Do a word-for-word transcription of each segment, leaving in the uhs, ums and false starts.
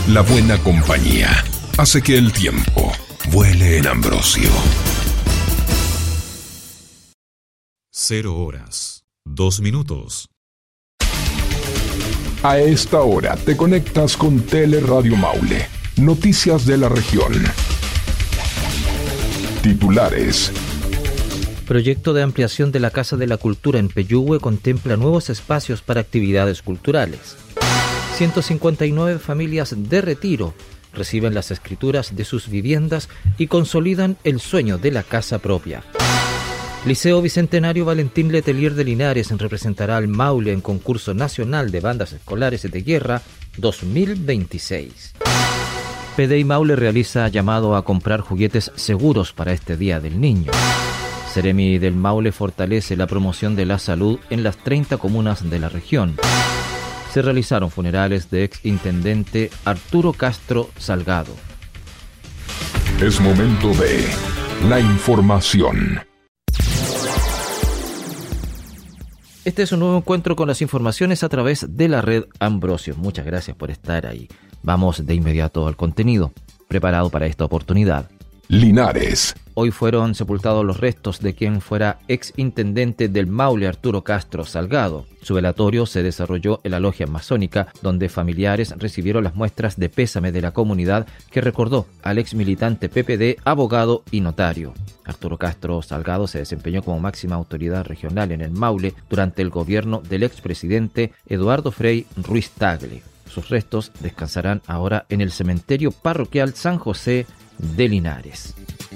La buena compañía hace que el tiempo vuele en Ambrosio. Cero horas, dos minutos. A esta hora te conectas con Teleradio Maule. Noticias de la región. Titulares. Proyecto de ampliación de la Casa de la Cultura en Peyúgue contempla nuevos espacios para actividades culturales. ciento cincuenta y nueve familias de Retiro reciben las escrituras de sus viviendas y consolidan el sueño de la casa propia. Liceo Bicentenario Valentín Letelier de Linares representará al Maule en concurso nacional de bandas escolares de guerra dos mil veintiséis. P D I Maule realiza llamado a comprar juguetes seguros para este Día del Niño. Seremi del Maule fortalece la promoción de la salud en las treinta comunas de la región. Se realizaron funerales de ex intendente Arturo Castro Salgado. Es momento de la información. Este es un nuevo encuentro con las informaciones a través de la red Ambrosio. Muchas gracias por estar ahí. Vamos de inmediato al contenido preparado para esta oportunidad. Linares. Hoy fueron sepultados los restos de quien fuera ex intendente del Maule, Arturo Castro Salgado. Su velatorio se desarrolló en la logia masónica, donde familiares recibieron las muestras de pésame de la comunidad que recordó al ex militante P P D, abogado y notario. Arturo Castro Salgado se desempeñó como máxima autoridad regional en el Maule durante el gobierno del expresidente Eduardo Frei Ruiz Tagle. Sus restos descansarán ahora en el cementerio parroquial San José de Linares.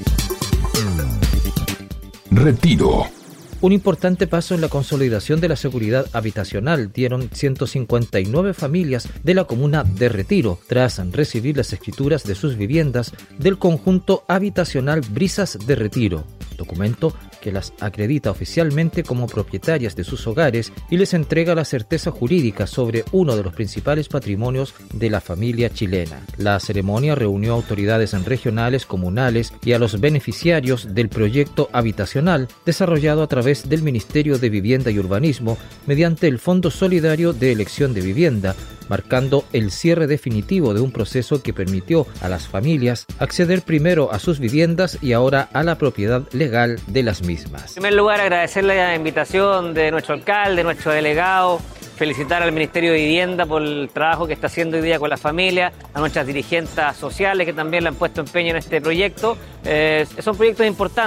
Retiro. Un importante paso en la consolidación de la seguridad habitacional dieron ciento cincuenta y nueve familias de la comuna de Retiro, tras recibir las escrituras de sus viviendas del conjunto habitacional Brisas de Retiro, documento que las acredita oficialmente como propietarias de sus hogares y les entrega la certeza jurídica sobre uno de los principales patrimonios de la familia chilena. La ceremonia reunió a autoridades regionales, comunales y a los beneficiarios del proyecto habitacional desarrollado a través del Ministerio de Vivienda y Urbanismo mediante el Fondo Solidario de Elección de Vivienda, marcando el cierre definitivo de un proceso que permitió a las familias acceder primero a sus viviendas y ahora a la propiedad legal de las mismas. En primer lugar, agradecerle la invitación de nuestro alcalde, nuestro delegado, felicitar al Ministerio de Vivienda por el trabajo que está haciendo hoy día con la familia, a nuestras dirigentes sociales que también le han puesto empeño en este proyecto. Eh, son proyectos importantes.